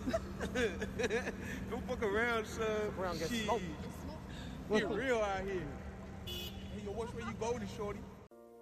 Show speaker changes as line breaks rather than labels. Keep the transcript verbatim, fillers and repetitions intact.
Don't fuck around, son.
Fuck around, get
Shit.
smoked.
Get real out here. Hey, yo, which way you going, shorty?